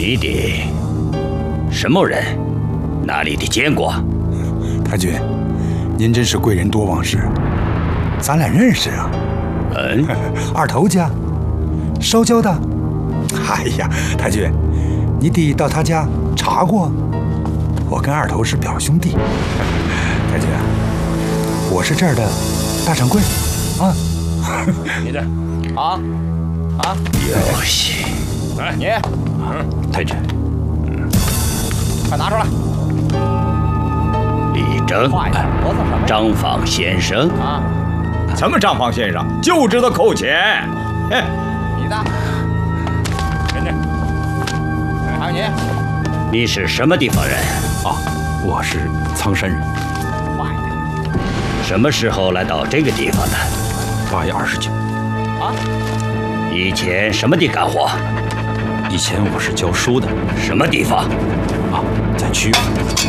你的什么人？哪里的见过？ 太君，您真是贵人多忘事，咱俩认识啊。二头家，烧焦的。哎呀，太君，你得到他家查过。我跟二头是表兄弟。太君，我是这儿的大掌柜啊。 你这，啊， 游戏。 来，你， 太君， 快拿出来。 李征， 快呀，磨蹭什么呀？ 张坊先生啊， 什么张坊先生，就知道扣钱。 你的，人家，还有你， 你是什么地方人？ 啊，我是苍山人。 快点。 什么时候来到这个地方的 8月29。 啊？ 以前什么地干活？ 以前我是教书的。 什么地方？ 啊，在区。